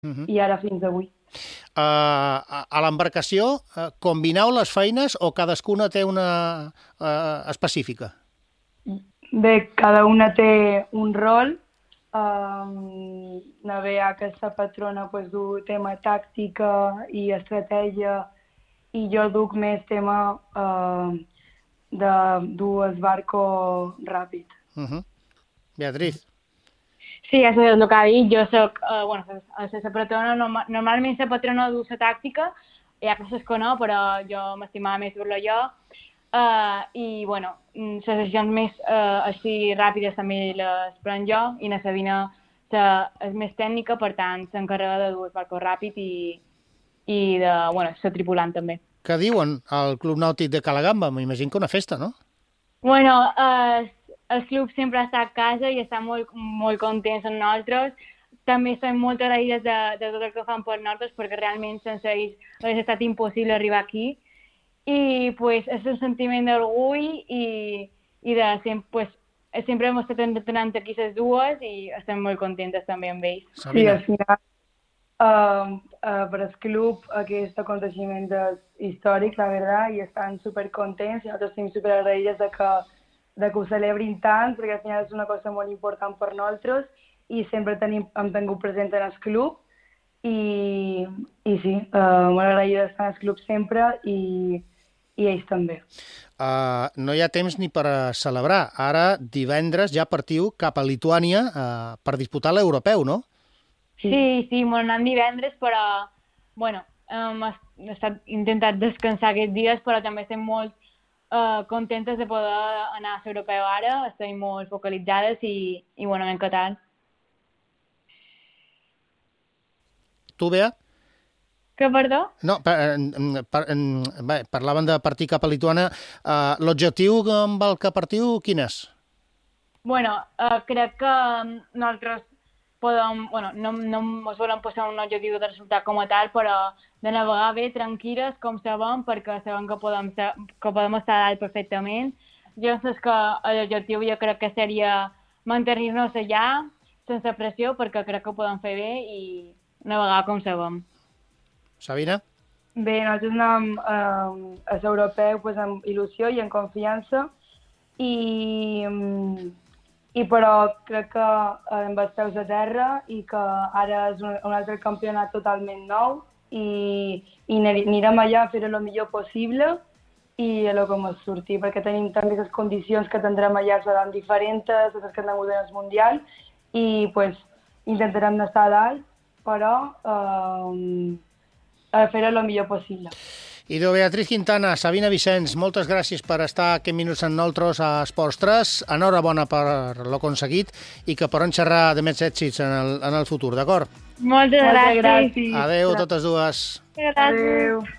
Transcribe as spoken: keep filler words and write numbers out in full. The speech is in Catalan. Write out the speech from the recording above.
Uh-huh. i ara fins avui. Uh, a a l'embarcació, uh, combineu les feines o cadascuna té una uh, específica? Bé, cada una té un rol. Um, la Bea, que és la patrona, pues, du tema tàctica i estratègia, i jo duc més tema uh, de dur el barco ràpid. Uh-huh. Beatriz. Sí, això és el que ha dit. Jo soc, uh, bueno, la patrona, normalment la patrona du la tàctica, ja que se'ls coneix, però jo m'estimava més dur-la jo. Uh, I, bueno, les decisions més uh, així ràpides també les pren jo, i la Sabina és més tècnica, per tant, s'encarrega de dur el barco ràpid i, i de, bueno, ser tripulant també. Què diuen al Club Nàutic de Calagamba? M'imagino que una festa, no? Bueno, uh, el club sempre està a casa i està molt, molt contents amb nosaltres. També estem molt agraïdes de, de tot el que fan per nosaltres, perquè realment sense ells hauria estat impossible arribar aquí. I pues, és un sentiment d'orgull i, i de sempre, pues, sempre hem estat entrenant aquí les dues i estem molt contentes també amb ells. Sabina. Sí, al final, uh, uh, per al club aquest aconteixement és històric, la veritat, i estan supercontents i nosaltres estem superagraïdes de que, de que ho celebrin tant, perquè al final és una cosa molt important per nosaltres i sempre tenim, hem tingut present en el club. I, i sí, uh, molt agraïda d'estar al club sempre i, i ells també. Uh, no hi ha temps ni per a celebrar. Ara, divendres, ja partiu cap a Lituània uh, per disputar l'europeu, no? Sí, sí, m'ho anant divendres, però, bueno, hem estat intentat descansar aquests dies, però també estem molt uh, contentes de poder anar a l'europeu ara, estem molt focalitzades i, i bueno, m'he encantat. Tu, Bea? Que, perdó? No, per, per, per, parlaven de partir cap a Lituània. Uh, L'objectiu amb el que partiu, quin és? Bueno, uh, crec que nosaltres podem, bueno, no, no ens volem posar un objectiu de resultat com a tal, però de navegar bé, tranquil·les, com sabem, perquè sabem que podem, ser, que podem estar a dalt perfectament. Llavors que l'objectiu jo crec que seria mantenir-nos allà, sense pressió, perquè crec que ho podem fer bé i navegar com sabem. Sabina? Bé, nosaltres anem um, a l'europeu pues, amb il·lusió i amb confiança, i, um, i però crec que amb els peus a terra i que ara és un, un altre campionat totalment nou i, i anirem allà a fer el millor possible i a lo que ens surti, perquè tenim també les condicions que tindrem allà seran diferents de les que han hagut en el Mundial i pues, intentarem estar a dalt, però eh, a fer el millor possible. Idò, Beatriz Quintana, Sabina Vicenç, moltes gràcies per estar aquests minuts amb nosaltres a Esports tres. Enhorabona per l'aconseguit i que poden xerrar de més èxits en el, en el futur, d'acord? Moltes gràcies. gràcies. Adéu, totes dues. Gràcies. Adéu.